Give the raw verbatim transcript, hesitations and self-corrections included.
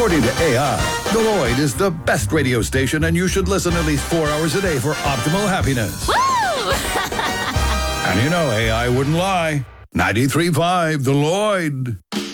According to A I, the Lloyd is the best radio station, and you should listen at least four hours a day for optimal happiness. Woo! And you know A I wouldn't lie. ninety-three point five, The Lloyd.